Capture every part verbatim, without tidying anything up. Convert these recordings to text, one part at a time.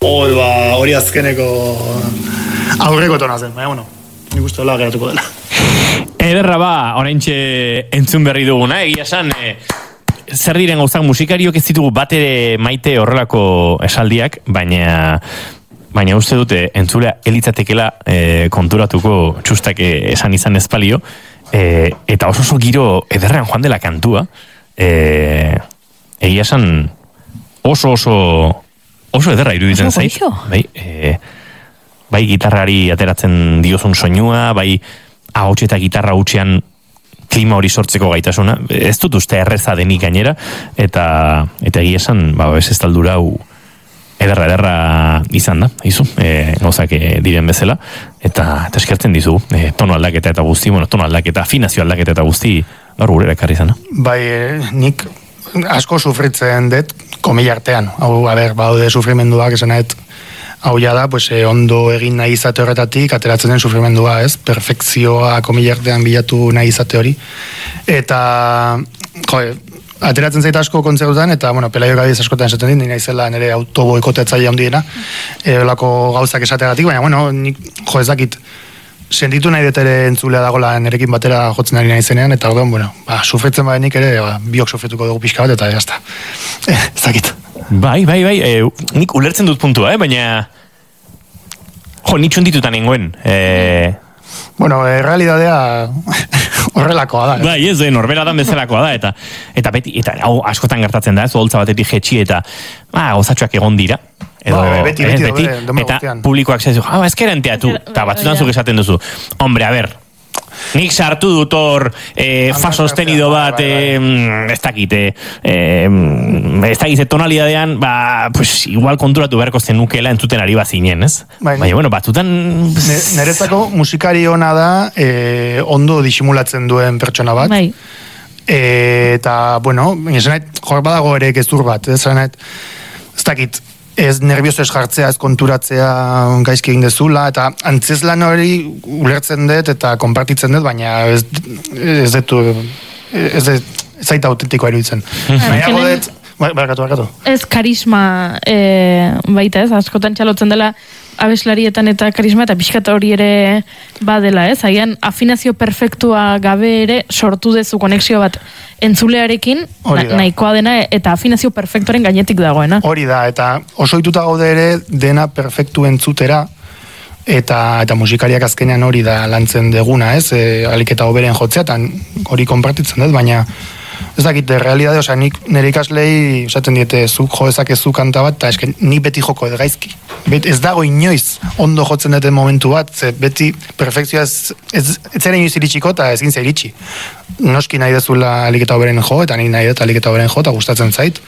Oi, ba, hori azkeneko aurreko tona zen, baina, bueno, nik uste hola geratuko dela. Ederra ba, oraintxe entzun berri duguna, egia esan, e, zer diren gauzak musikariok ez ditugu bat ere maite horrelako esaldiak, baina baina uste dute entzulea elitzatekela e, konturatuko txustak esan izan ezpalio, e, eta oso oso giro ederrean joan dela kantua, e, egia esan oso oso oso ederra iruditzen zait, bai, e, bai gitarrari ateratzen diozun soinua, bai ahots eta gitarra hutsean klima hori sortzeko gaitasuna, ez dut uste erreza denik gainera, eta eta egia esan, ba, ez estaldura hau ederra, ederra izan da, izu, e, gauzak e, diren bezala, eta, eta eskertzen dizu, e, tono aldaketa eta guzti, bueno, tono aldaketa, afinazio aldaketa eta guzti, gaur gurera ekarri izan, no? Bai, nik asko sufritzen dut, komila artean, hau, a ber, baude sufrimenduak, esan nahet, hau ja da, pues, eh, ondo egin nahi izate horretatik, ateratzen den sufrimendua, ez? Perfekzioa komila artean bilatu nahi izate hori. Eta, jo, ateratzen zaita asko kontzertutan, eta, bueno, Pelaio Gabiz askotan esaten dit, nina izela nire autoboikotetzaile handiena, e, olako gauzak esateagatik, baina, bueno, nik, jo, ez dakit, sentitu nahi detere entzulea dagoela nerekin batera jotzen ari nahi zenean, eta orduan, bueno, ba, sufritzen badenik ere, ba, biok sufrituko dugu pixka bat, eta jazta. Eh, ez dakit. Bai, bai, bai, e, nik ulertzen dut puntua, eh? Baina, jo, nitxun ditutan nengoen. E... Bueno, e, realidadea horrelakoa da. Bai, ez, e, norbera dan bezalakoa da, eta eta beti, eta hau askotan gertatzen da, ez, holtza batetik jetxi, eta, ah, gozatxoak egon dira. Edo, ba, beti, beti, eh, beti, beti, eta guztian. publikoak zezu, ah, ezkerentea tu, eta batzutan zuk esaten duzu, hombre, a ber, nik sartu dut hor e, fa sostenido bat, e, ez dakit, e, ez dakit, tonalidadean, ba, pues, igual konturatu beharko zenukela entzuten ari bazinen, ez? Baina, bueno, batzutan... Neretzako musikari ona da, e, ondo disimulatzen duen pertsona bat. Bai. E, eta, bueno, esan nahi, jor badago ere gezur bat, ez nahi, ez dakit, ez nervioso ez jartzea, ez konturatzea gaizki egin dezula, eta antzeslan hori ulertzen dut eta konpartitzen dut, baina ez ez dut, ez zaita autentikoa iruditzen. Baina dut, barkatu, barkatu. Ez karisma e, baita ez, askotan txalotzen dela abeslarietan eta karisma, eta pixkata hori ere badela ez, agian afinazio perfektua gabe ere sortu dezu konexio bat entzulearekin, na, nahikoa dena, eta afinazio perfektuaren gainetik dagoena. Hori da, eta oso ituta gaude ere dena perfektu entzutera, eta eta musikariak azkenean hori da lantzen deguna, ez? E, alik eta hoberen jotzea, eta hori konpartitzen dut, baina ez dakit, realidade, osea, nik nire ikaslei esaten diete, zuk jo ezakezu kanta bat, eta eske nik beti joko edo gaizki. Bet, ez dago inoiz ondo jotzen duten momentu bat, ze beti perfekzioa ez, ez, ez zera inoiz iritsiko, eta ez gintza iritsi. Noski nahi dezula alik eta hoberen jo, eta nik nahi dut alik eta hoberen jo, eta gustatzen zait,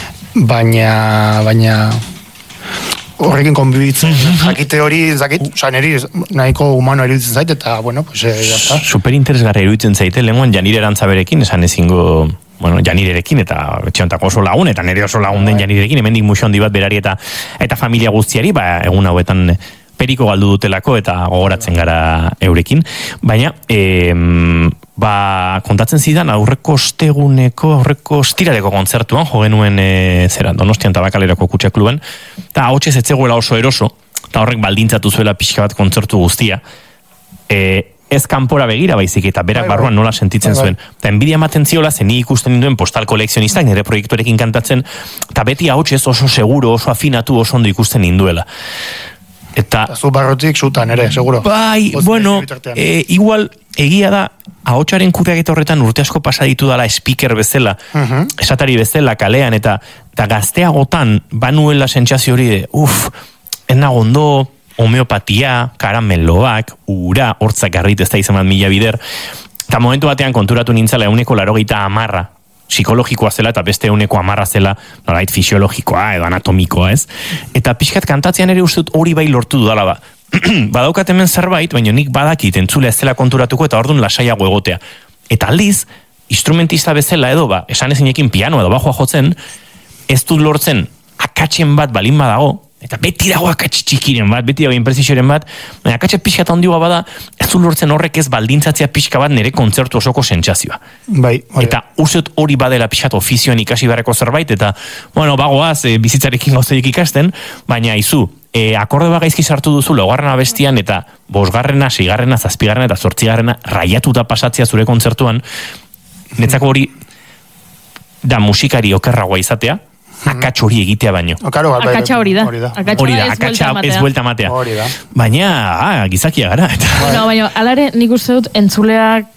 baina, baina, horrekin konbibitzen, jakite hori, zakit, oza, niri nahiko humano iruditzen zait, eta, bueno, pues, eh, jazta. Superinteresgarra iruditzen zaite, lehenguan Janire Erantzaberekin, esan ezingo, bueno, Janirerekin, eta etxeontako oso lagun, eta nire oso lagun den Janirerekin, hemendik muxo handi bat berari eta eta familia guztiari, ba, egun hauetan periko galdu dutelako, eta gogoratzen gara eurekin, baina, e, ba, kontatzen zidan, aurreko osteguneko, aurreko ostiraleko kontzertuan, jo genuen, e, zera, Donostian Tabakalerako Kutxa Kluban, eta hau txez etzegoela oso eroso, eta horrek baldintzatu zuela pixka bat kontzertu guztia, e, ez kanpora begira baizik, eta berak barruan nola sentitzen zuen. Eta enbidia ematen ziola, zen ni ikusten ninduen postal kolekzionistak, nire proiektuarekin kantatzen, eta beti hau txez oso seguro, oso afinatu, oso ondo ikusten ninduela. Eta zu barrotik zutan ere, seguro. Bai, Oz, bueno, e, igual egia da, ahotsaren kudeaketa horretan urte asko pasa ditu dala speaker bezala, uh-huh. esatari bezala kalean, eta, eta gazteagotan banuela sentsazio hori de, uf, ez nago ondo, homeopatia, karameloak, ura, hortzak garrit ez da izan bat mila bider, eta momentu batean konturatu nintzala euneko larogeita amarra, psikologikoa zela eta beste euneko amarra zela, norait fisiologikoa edo anatomikoa, ez? Eta pixkat kantatzean ere uste dut hori bai lortu dudala ba. Badaukat hemen zerbait, baina nik badakit entzulea ez zela konturatuko eta orduan lasaiago egotea. Eta aldiz, instrumentista bezala edo ba, esan ezinekin piano edo bajoa jotzen, ez dut lortzen akatxen bat balin badago, Eta beti dago akats txikiren bat, beti dago inprezisioren bat, baina akatsa pixka handioa bada, ez du lortzen horrek ez baldintzatzea pixka bat nire kontzertu osoko sentsazioa. Bai, hori. Eta useot hori badela pixkat ofizioan ikasi beharreko zerbait, eta, bueno, bagoaz, e, bizitzarekin gauzaik ikasten, baina izu, e, akorde bat gaizki sartu duzu laugarrena bestian, eta bosgarrena, seigarrena, zazpigarrena eta zortzigarrena raiatuta pasatzea zure kontzertuan, netzako hori da musikari okerragoa izatea, akats hori egitea baino. Claro, akatsa hori da. Hori da, hori da akatsa ez buelta matea. Hori da. Baina, ah, gizakia gara. Eta... Bueno, baina, alare nik uste dut entzuleak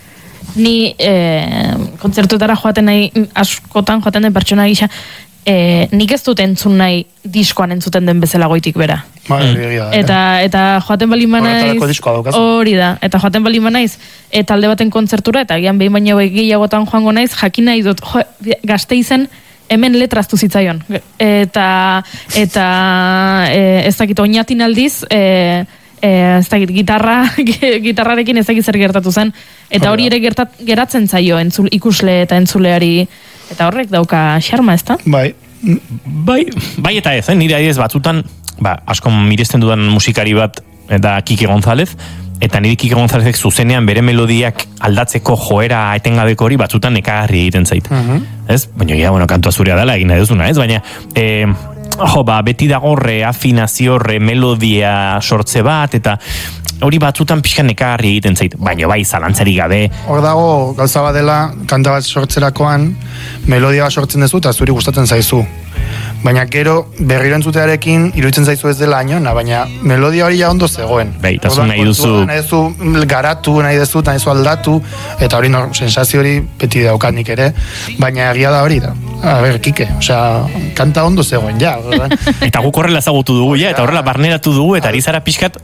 ni eh, kontzertuetara joaten nahi, askotan joaten den pertsona gisa, eh, nik ez dut entzun nahi diskoan entzuten den bezala goitik bera. Ba, mm. Eta, eta joaten balin banaiz, hori da, eta joaten balin banaiz, eta alde baten kontzertura, eta gian behin baino gehiagotan joango naiz, jakin nahi dut, jo, Gasteizen, hemen letraztu zitzaion. Eta, eta e, ez dakit, oinatin aldiz, e, e, ez dakit, gitarra, gitarrarekin ez dakit zer gertatu zen. Eta hori ere gertat, geratzen zaio entzul, ikusle eta entzuleari, eta horrek dauka xarma, ez da? Bai. Bai, bai eta ez, eh? Nire adidez batzutan, ba, asko miresten dudan musikari bat, eta Kike González, eta nire Kike Gonzálezek zuzenean bere melodiak aldatzeko joera etengabeko hori batzutan nekagarri egiten zait. Uh-huh. Ez? Baina, ja, bueno, kantua zurea dela egin nahi duzuna, ez? Baina, eh, jo, ba, beti dago reafinazio, remelodia sortze bat, eta hori batzutan pixkan nekagarri egiten zait. Baina, bai, zalantzari gabe. Hor dago, gauza bat dela, kanta bat sortzerakoan, melodia bat sortzen dezu, eta zuri gustatzen zaizu. Baina gero berriro entzutearekin iruditzen zaizu ez dela ainona, baina melodia hori ja ondo zegoen. Bai, eta zu nahi duzu... Nahi duzu garatu, nahi duzu, nahi duzu aldatu, eta hori no, sensazio hori beti daukanik ere, baina egia da hori da. A ber, Kike, osea, kanta ondo zegoen, ja. Eta guk horrela ezagutu dugu, ja, eta horrela barneratu dugu, eta ari zara pixkat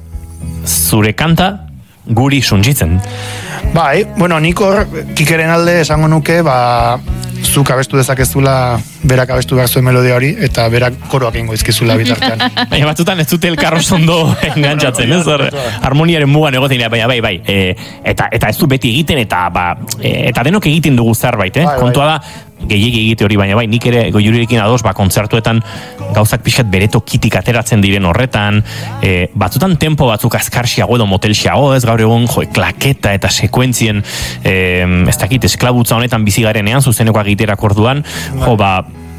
zure kanta guri suntsitzen. Bai, bueno, nik hor Kikeren alde esango nuke, ba, zuk abestu dezakezula berak abestu behar zuen melodia hori, eta berak koroak ingo izkizula bitartean. Baina batzutan ez dute elkarro zondo engantzatzen, ez? Harmoniaren mugan egoten, baina bai, bai, e, eta, eta ez du beti egiten, eta, ba, e, eta denok egiten dugu zerbait, eh? Bai, kontua da, gehiegi egite hori, baina bai, nik ere Goiurirekin ados, ba, kontzertuetan gauzak pixkat bereto kitik ateratzen diren horretan, e, batzutan tempo batzuk azkarxiago edo motelxiago, ez gaur egun, jo, klaketa eta sekuentzien, e, ez dakit, esklabutza honetan bizi garenean, zuzeneko agiterak orduan, jo, ba,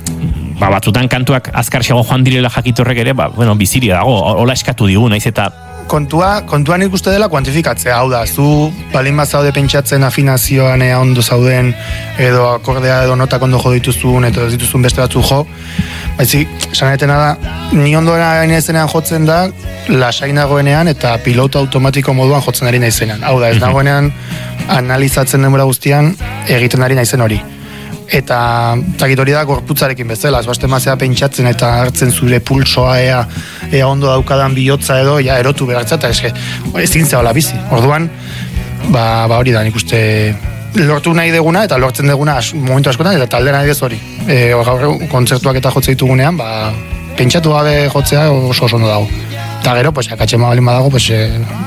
ba, batzutan kantuak azkarxiago joan direla jakitorrek ere, ba, bueno, biziria dago, hola eskatu digu, naiz eta Kontua, kontuan ikuste dela kuantifikatzea, hau da, zu balin bat zaude pentsatzen afinazioan ea ondo zauden, edo akordea edo notak ondo jo dituzun, edo ez dituzun beste batzu jo, baizik, sanetena da, ni ondoena naizenean jotzen da, lasainagoenean eta piloto automatiko moduan jotzen ari naizenean. Hau da, ez nagoenean analizatzen denbora guztian egiten ari naizen hori. Eta zakit hori da gorputzarekin bezala, ez baste mazea pentsatzen eta hartzen zure pulsoa ea, ea ondo daukadan bihotza edo, ja erotu behartza, eta eske, ezin zehola bizi. Orduan, ba, ba hori da, nik uste lortu nahi deguna eta lortzen deguna as, momentu askotan, eta talde nahi dez hori. E, gaur kontzertuak eta jotze ditugunean, ba, pentsatu gabe jotzea oso oso ondo dago. Eta gero, pues, akatxema balin badago, pues, e,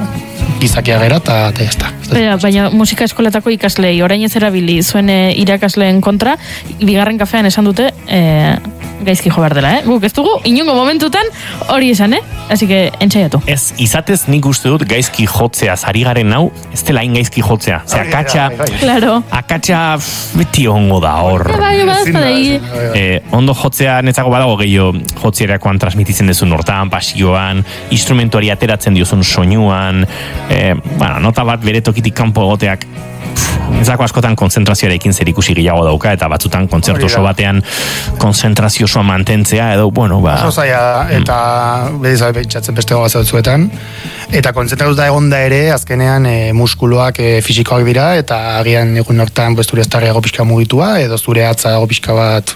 gizakia gera, eta eta jazta. Baina, baina musika eskoletako ikaslei, orain ez erabili zuen e, irakasleen kontra, bigarren kafean esan dute e, gaizki jo behar dela, eh? Guk ez dugu, inungo momentutan hori esan, eh? Así que, entzaiatu. Ez, izatez nik uste dut gaizki jotzea zari garen nau, ez dela hain gaizki jotzea. Zer, akatsa, claro. akatsa beti hongo da hor. Bai, bai, bai, eh, ondo jotzea netzako badago gehiago jotzierakoan transmititzen dezun hortan, pasioan, instrumentuari ateratzen diozun soinuan, eh, bueno, nota bat bere tokitik kanpo egoteak, ezako askotan konzentrazioarekin zer ikusi gehiago dauka, eta batzutan kontzertu oso batean konzentrazio osoa mantentzea, edo, bueno, ba... Oso zaila, eta bediz abe pentsatzen beste goga zautzuetan, eta konzentratuta egonda ere, azkenean e, muskuluak e, fisikoak dira, eta agian egun hortan zure estarriago pixka mugitua, edo zure atza dago pixka bat,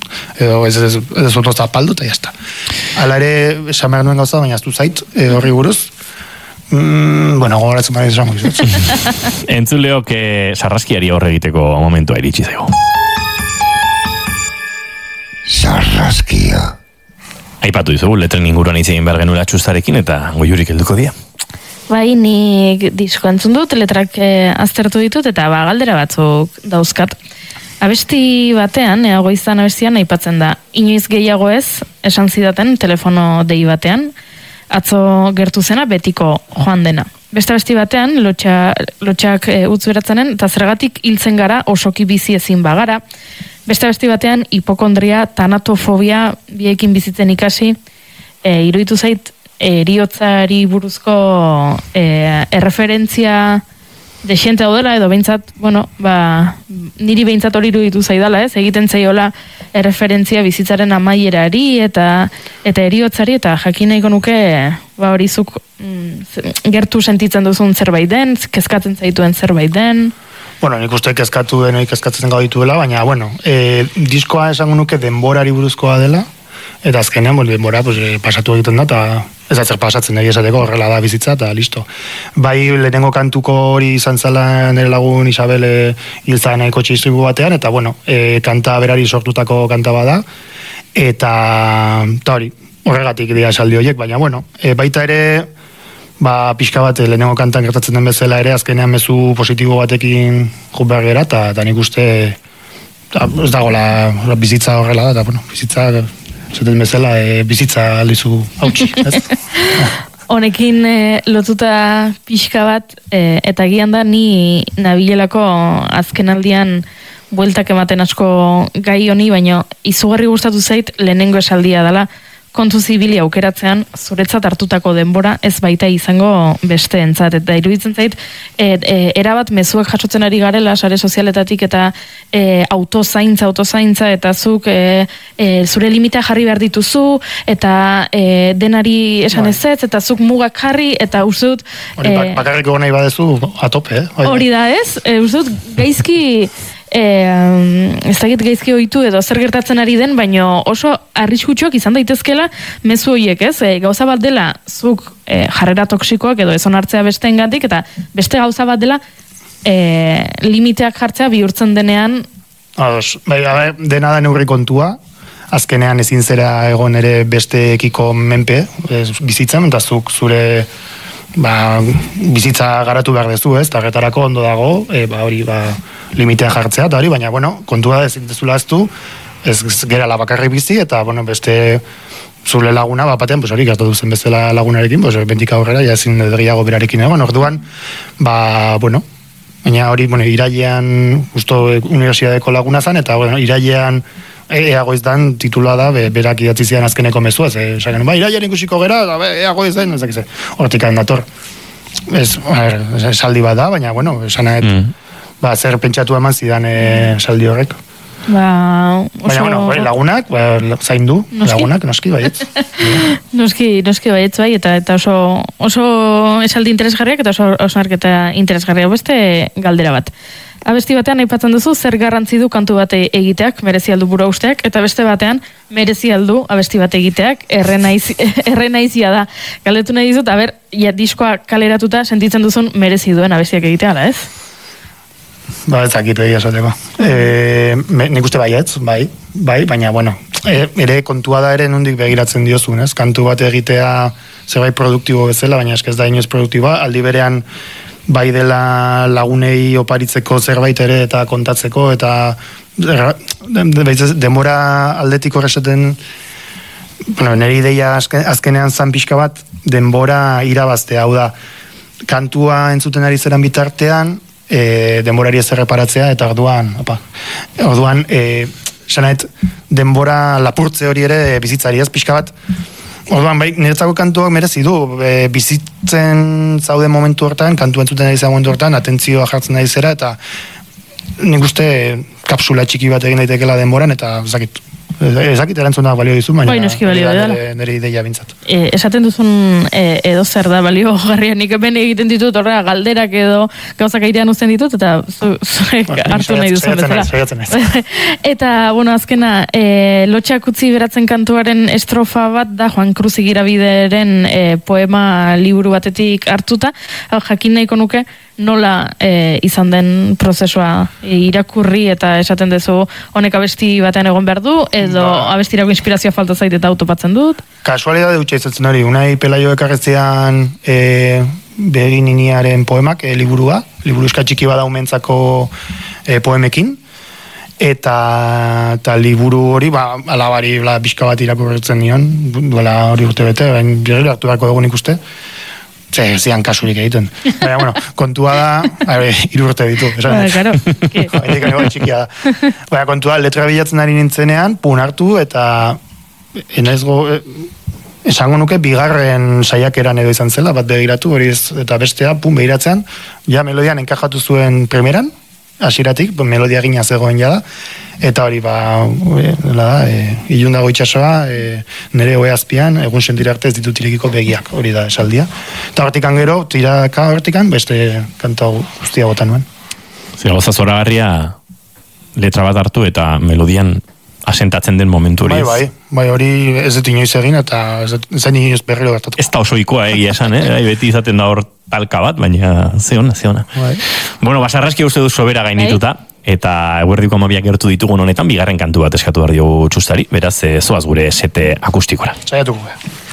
edo ez ez ez oto zapaldu, eta jazta. Hala ere, esan behar nuen gauza, baina aztu zait, e, horri buruz, Mm, bueno, gogoratzen bari esango izan. Entzuleok eh, sarraskiari aurre egiteko momentua iritsi zaigu. Sarraskia. Aipatu dizugu, letren inguruan izegin behar genuela txustarekin, eta Goiurik helduko dia. Bai, nik disko entzun dut, letrak eh, aztertu ditut, eta ba, galdera batzuk dauzkat. abesti batean, eago izan abestian, aipatzen da, inoiz gehiago ez, esan zidaten telefono dei batean, atzo gertu zena betiko joan dena. Beste abesti batean, lotxa, lotxak e, utz beratzenen, eta zergatik hiltzen gara osoki bizi ezin bagara. Beste abesti batean, hipokondria, tanatofobia, biekin bizitzen ikasi, e, iruditu zait, eriotzari buruzko e, erreferentzia desiente daudela, edo behintzat, bueno, ba, niri behintzat hori iruditu zaidala, ez? Egiten zaiola erreferentzia bizitzaren amaierari eta eta eriotzari, eta jakin nahiko nuke, ba, hori zuk mm, gertu sentitzen duzun zerbait den, kezkatzen zaituen zerbait den. Bueno, nik uste kezkatu den, kezkatzen gauditu dela, baina, bueno, e, diskoa esango nuke denborari buruzkoa dela, eta azkenean, bueno, denbora, pues, pasatu egiten da, eta ez atzer pasatzen nahi esateko, horrela da bizitza, eta listo. Bai, lehenengo kantuko hori izan zala nire lagun Isabel hil zan kotxe istripu batean, eta bueno, e, kanta berari sortutako kanta bada, eta, eta hori, horregatik dira esaldi horiek, baina bueno, e, baita ere, ba, pixka bat lehenengo kantan gertatzen den bezala ere, azkenean mezu positibo batekin jut behar gera, eta, eta nik uste, eta, ez dago la, la bizitza horrela da, eta bueno, bizitza, zaten bezala, e, bizitza aldizu hautsi, ez? Honekin e, lotuta pixka bat, e, eta gian da ni nabilelako azkenaldian bueltak ematen asko gai honi, baina izugarri gustatu zait lehenengo esaldia dela, kontu zibili aukeratzean zuretzat hartutako denbora ez baita izango besteentzat, eta iruditzen zait e, e, erabat mezuek jasotzen ari garela sare sozialetatik, eta e, autozaintza, autozaintza, eta zuk e, e, zure limita jarri behar dituzu, eta e, denari esan ez ez, eta zuk mugak jarri, eta uste dut hori e, bakarriko nahi badezu atope, eh? Hori da ez, e, uste dut gaizki E, ez dakit gaizki ohitu edo zer gertatzen ari den, baino oso arriskutsuak izan daitezkela mezu horiek, ez? E, gauza bat dela zuk e, jarrera toksikoak edo ez onartzea besteengatik, eta beste gauza bat dela e, limiteak jartzea bihurtzen denean. Ados, bai, dena da neurri kontua, azkenean ezin zera egon ere besteekiko menpe, ez, bizitzen, eta zuk zure ba, bizitza garatu behar dezu, ez? Tarretarako ondo dago, e, ba, hori, ba, limitean jartzea, eta hori, baina, bueno, kontua da ezin dezula aztu, ez gerala bakarrik bizi, eta, bueno, beste zure laguna, bat batean, pues hori, gertatu zen bezala lagunarekin, pues bentik aurrera, ja ezin edriago berarekin egon, orduan, ba, bueno, baina hori, bueno, irailean, justo universidadeko laguna zan, eta, bueno, irailean, eagoiz dan, titula da, be, berak idatzi zian azkeneko mezua, ze, esagen, ba, irailean ikusiko gera, eagoiz den, ez dakize, hortik dator. Ez, esaldi bat da, baina, bueno, esan mm. ba, zer pentsatu eman zidan esaldi horrek. Ba, oso... Baina, bueno, bai, lagunak, ba, zain du, noski? Lagunak, noski baietz. noski, noski baietz bai, eta, eta oso, oso esaldi interesgarriak, eta oso, oso arketa interesgarriak, beste galdera bat. Abesti batean aipatzen duzu zer garrantzi du kantu bate egiteak, merezi aldu bura usteak, eta beste batean merezi aldu abesti bate egiteak, errenaizia da. Galdetu nahi dizut, aber, ja, diskoa kaleratuta sentitzen duzun merezi duen abestiak egitea, ala ez? Ba, ez dakit egia esateko. E, nik uste baietz, bai, bai, baina, bueno, e, ere kontua da ere nondik begiratzen diozun, ez? Kantu bat egitea zerbait produktibo bezala, baina eskez da inoz produktiboa, aldi berean bai dela lagunei oparitzeko zerbait ere eta kontatzeko, eta denbora aldetiko horrezaten, bueno, nire ideia azkenean zan pixka bat, denbora irabaztea, hau da, kantua entzuten ari zeran bitartean, e, denborari ez erreparatzea, eta orduan, opa, orduan, e, sanaet, denbora lapurtze hori ere bizitzari, ez pixka bat, orduan, bai, niretzako kantuak merezi du, e, bizitzen zaude momentu hortan, kantu entzuten ari zera momentu hortan, atentzioa jartzen ari zera, eta nik uste kapsula txiki bat egin daitekela denboran, eta zakit, ezakit erantzuna balio dizu, baina bai, noski balio nire, nire ideia bintzat. E, esaten duzun e, edo zer da balio garria, nik hemen egiten ditut horrela galderak edo gauzak airean uzten ditut, eta zu, zu, hartu nahi duzun bezala. Eta, bueno, azkena, e, lotxak utzi beratzen kantuaren estrofa bat da Juan Cruz Igirabideren e, poema liburu batetik hartuta, jakin nahiko nuke nola e, izan den prozesua e, irakurri eta esaten duzu honek abesti batean egon behar du, edo ba, abestirako inspirazioa falta zait eta autopatzen dut? Kasualidade utxe izatzen hori, unai Pelaio ekarretzean e, Begininiaren poemak, e, liburua, liburu eska txiki bada umentzako e, poemekin, eta, eta liburu hori, ba, alabari bla, pixka bat irakurritzen nion, duela hori urte bete, baina gero hartu beharko egun ikuste, ze, zian kasurik egiten. Baina, bueno, kontua da, hiru urte ditu. Ba, claro. Txikia da. Baina, kontua, letra bilatzen ari nintzenean, pun hartu, eta enezgo, esango nuke, bigarren saiakeran edo izan zela, bat begiratu, hori ez, eta bestea, pun begiratzean, ja melodian enkajatu zuen primeran, hasieratik, melodia gina zegoen jada, eta hori, ba, da, e, ilun dago itxasoa, e, nire oe azpian, egun sentira arte ez ditut irekiko begiak, hori da esaldia. Eta hortikan gero, tiraka hortikan, beste kanta guztia botan nuen. Zira, goza zoragarria letra bat hartu eta melodian asentatzen den momentu hori. Bai, bai, bai, hori ez dut inoiz egin, eta ez zain inoiz berriro gertatu. Ez da oso ikoa egia esan, eh? Beti izaten da hor talka bat, baina zeona, zeona. Bai. Bueno, basarraskia uste du sobera gainituta, eta eguerdiko amabiak gertu ditugun honetan, bigarren kantu bat eskatu behar diogu txustari, beraz, zoaz gure sete akustikora. Saiatuko.